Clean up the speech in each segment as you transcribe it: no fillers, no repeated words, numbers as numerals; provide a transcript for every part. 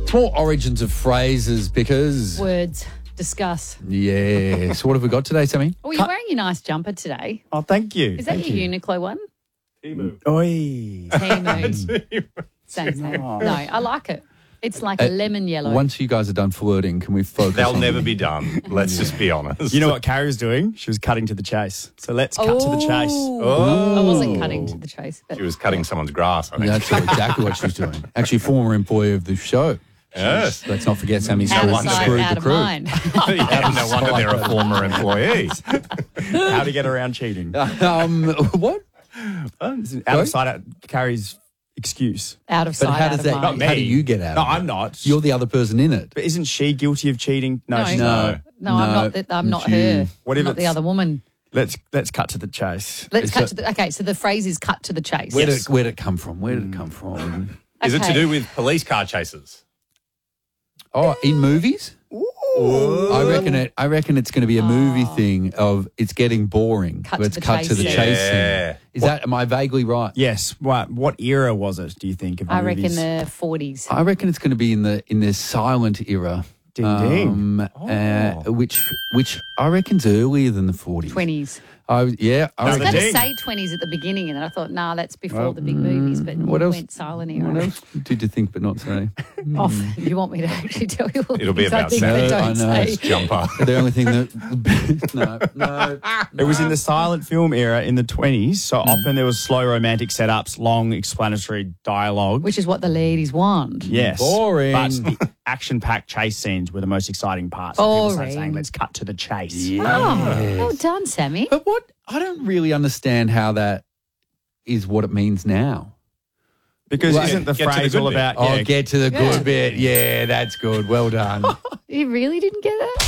It's more origins of phrases because... Words. Discuss. Yeah. So what have we got today, Sammy? Oh, you're wearing your nice jumper today. Oh, thank you. Is that your Uniqlo one? Oi. Temu. Same. No, I like it. It's like a lemon yellow. Once you guys are done flirting, can we focus They'll on... never be done. Let's just be honest. You know what Carrie was doing? She was cutting to the chase. So let's cut to the chase. Oh. I wasn't cutting to the chase. But She was cutting somone's grass, I think. That's exactly what she's doing. Actually, former employee of the show. Yes. Let's not forget Sammy's out of screwed sight, the out of crew. mind. Yeah, no wonder they're a former employee. How to get around cheating. What? Out of sight, out Carrie's excuse. Out of But sight, how out does of that? mind. Not me. How do you get out? No, of it? I'm not. You're the other person in it. But isn't she guilty of cheating? No, she's No. not. No, I'm not you. her. What if I'm not the it's- other woman. Let's cut to the chase. Let's cut to the... Okay, so the phrase is cut to the chase. Where did it come from? Where did it come from? Is it to Okay. do with police car chases? Oh, in movies? I reckon it's going to be a movie thing of it's getting boring. Cut to Let's the cut to the chase chase scene. Yeah. scene. Is that? Am I vaguely right? Yes. What era was it, do you think, of I movies? reckon the 40s. I reckon it's going to be in the silent era. Ding, ding. Which I reckon's earlier than the 40s. 20s. I I was reckon. going to ding. say 20s at the beginning, and then I thought, nah, that's before the big movies. But what you else? went silent era. What else did you think but not say? Off. You want me to actually tell you? It'll be things I about think Saturday. but I don't know. say. Jumper. The only thing that no. It was in the silent film era in the 20s, so often there was slow romantic setups, long explanatory dialogue. Which is what the ladies want. Yes. Boring. But the action-packed chase scenes were the most exciting parts. So people started Boring. saying, let's cut to the chase. Oh, well done, Sammy. But what I don't really understand how that is what it means now. Because Right. isn't the Get to the phrase good all bit. about... Oh, yeah, get to the good bit. Yeah, that's good. Well done. You really didn't get that?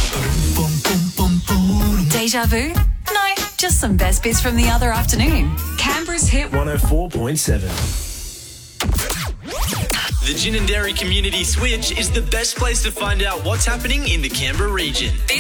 Deja vu? No, just some best bits from the other afternoon. Canberra's hit 104.7. The Gin and Dairy Community Switch is the best place to find out what's happening in the Canberra region. This